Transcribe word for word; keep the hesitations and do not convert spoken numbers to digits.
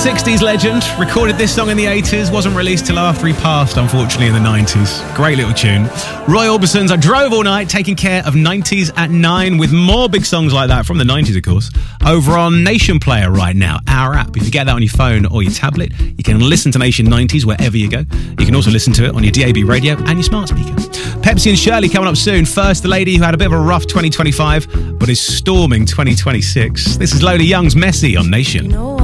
sixties legend, recorded this song in the eighties, wasn't released till after he passed, unfortunately, in the nineties. Great little tune. Roy Orbison's I Drove All Night, taking care of nineties at nine, with more big songs like that from the nineties, of course, over on Nation Player right now, our app. If you get that on your phone or your tablet, you can listen to Nation nineties wherever you go. You can also listen to it on your D A B radio and your smart speaker. Pepsi and Shirley coming up soon. First, the lady who had a bit of a rough twenty twenty-five, but is storming twenty twenty-six. This is Lola Young's Messy on Nation. You know